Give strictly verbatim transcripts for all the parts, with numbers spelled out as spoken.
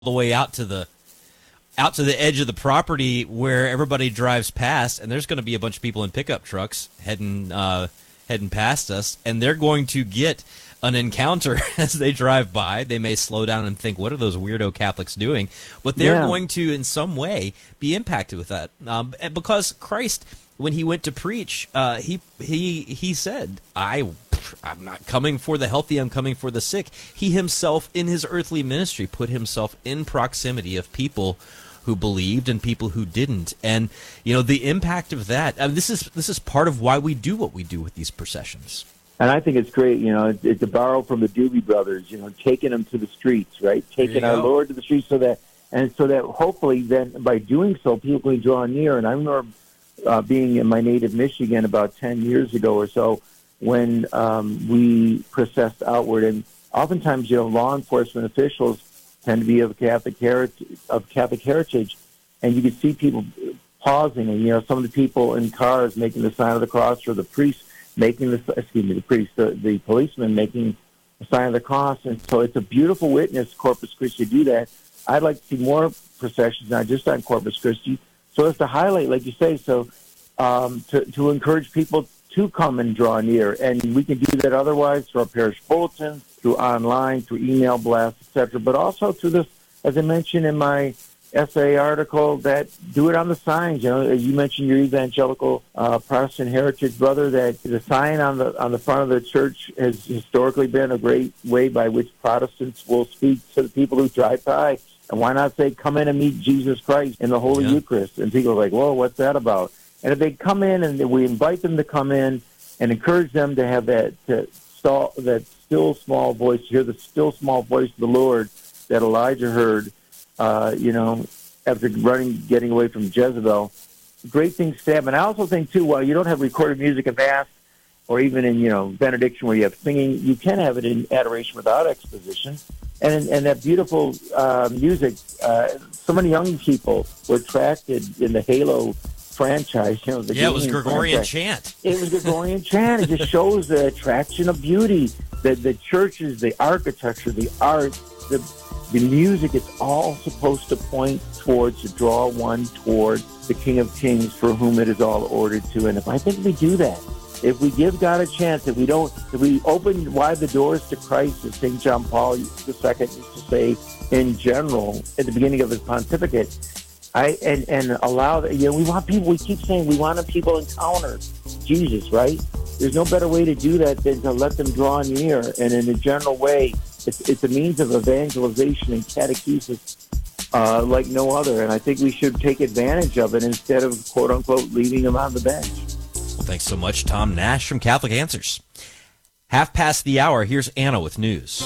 the way out to the out to the edge of the property where everybody drives past, and there's going to be a bunch of people in pickup trucks heading uh, heading past us, and they're going to get an encounter as they drive by. They may slow down and think, what are those weirdo Catholics doing? But they're yeah. going to, in some way, be impacted with that. Um, because Christ, when he went to preach, uh, he he he said, I, I'm not coming for the healthy, I'm coming for the sick. He himself, in his earthly ministry, put himself in proximity of people who believed and people who didn't. And, you know, the impact of that, I mean, this is this is part of why we do what we do with these processions. And I think it's great, you know, it's, it's a borrow from the Doobie Brothers, you know, taking them to the streets, right? Taking our Lord to the streets so that, and so that hopefully then by doing so, people can draw near. And I remember uh, being in my native Michigan about ten years ago or so when um, we processed outward. And oftentimes, you know, law enforcement officials tend to be of Catholic heritage, of Catholic heritage, and you could see people pausing, and, you know, some of the people in cars making the sign of the cross, or the priest making the, excuse me, the priest, the, the policeman making the sign of the cross. And so it's a beautiful witness, Corpus Christi, to do that. I'd like to see more processions, not just on Corpus Christi, so as to highlight, like you say, so um, to, to encourage people to come and draw near. And we can do that otherwise through our parish bulletins, through online, through email blasts, et cetera, but also through this, as I mentioned in my essay article, that do it on the signs. You know, you mentioned your evangelical uh, Protestant heritage, brother, that the sign on the on the front of the church has historically been a great way by which Protestants will speak to the people who drive by. And why not say, come in and meet Jesus Christ in the Holy yeah. Eucharist? And people are like, whoa, what's that about? And if they come in and we invite them to come in and encourage them to have that to stall, that still small voice, to hear the still small voice of the Lord that Elijah heard, Uh, you know, after running, getting away from Jezebel, great things to have. And I also think, too, while you don't have recorded music in Mass or even in, you know, benediction where you have singing, you can have it in adoration without exposition. And and that beautiful uh, music, uh, so many young people were attracted in the Halo franchise. You know, the yeah, it was Gregorian franchise. chant. It was Gregorian chant. It just shows the attraction of beauty, the, the churches, the architecture, the art, the The music is all supposed to point towards, to draw one toward the King of Kings, for whom it is all ordered to. And if I think we do that, if we give God a chance, if we don't, if we open wide the doors to Christ, as Saint John Paul the Second used to say in general at the beginning of his pontificate, I and, and allow, you know, we want people, we keep saying we want people to encounter Jesus, right? There's no better way to do that than to let them draw near. And in a general way, It's, it's a means of evangelization and catechesis uh, like no other, and I think we should take advantage of it instead of, quote-unquote, leaving them on the bench. Well, thanks so much, Tom Nash from Catholic Answers. Half past the hour, here's Anna with news.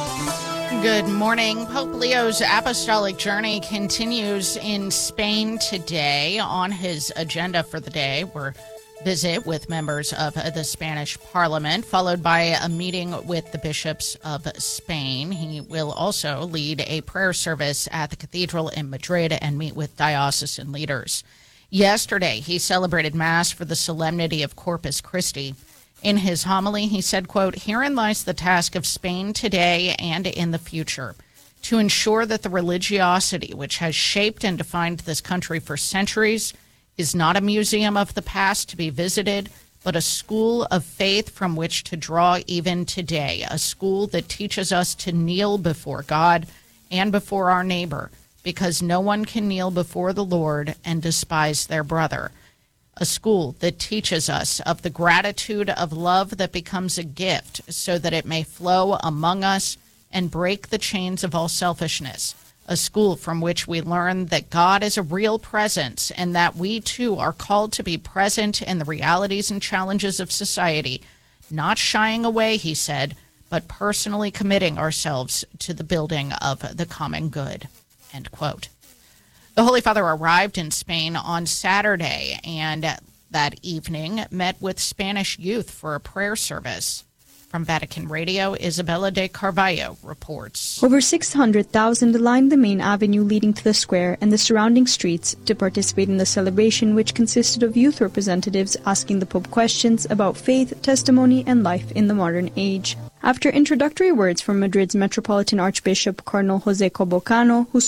Good morning. Pope Leo's apostolic journey continues in Spain today. On his agenda for the day were visit with members of the Spanish Parliament, followed by a meeting with the bishops of Spain. He will also lead a prayer service at the cathedral in Madrid and meet with diocesan leaders. Yesterday, he celebrated Mass for the solemnity of Corpus Christi. In his homily, he said, quote, "Herein lies the task of Spain today and in the future, to ensure that the religiosity which has shaped and defined this country for centuries is not a museum of the past to be visited, but a school of faith from which to draw even today, a school that teaches us to kneel before God and before our neighbor, because no one can kneel before the Lord and despise their brother. A school that teaches us of the gratitude of love that becomes a gift so that it may flow among us and break the chains of all selfishness. A school from which we learn that God is a real presence and that we, too, are called to be present in the realities and challenges of society, not shying away," he said, "but personally committing ourselves to the building of the common good," end quote. The Holy Father arrived in Spain on Saturday and that evening met with Spanish youth for a prayer service. From Vatican Radio, Isabella de Carvalho reports. Over six hundred thousand lined the main avenue leading to the square and the surrounding streets to participate in the celebration, which consisted of youth representatives asking the Pope questions about faith, testimony, and life in the modern age. After introductory words from Madrid's Metropolitan Archbishop Cardinal Jose Cobocano, who